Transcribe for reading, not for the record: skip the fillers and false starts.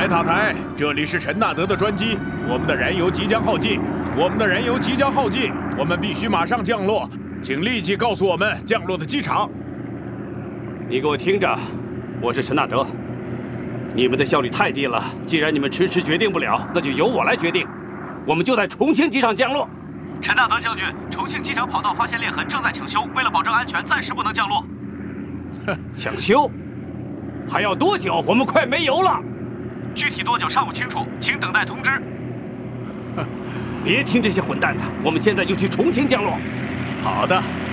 塔台，这里是陈纳德的专机，我们的燃油即将耗尽，我们必须马上降落，请立即告诉我们降落的机场。 你给我听着，我是陈纳德。你们的效率太低了，既然你们迟迟决定不了，那就由我来决定。我们就在重庆机场降落。 陈纳德将军，重庆机场跑道发现裂痕，正在抢修，为了保证安全，暂时不能降落。 抢修？还要多久？我们快没油了。 具体多久尚不清楚，请等待通知。 别听这些混蛋的，我们现在就去重庆降落。 好的。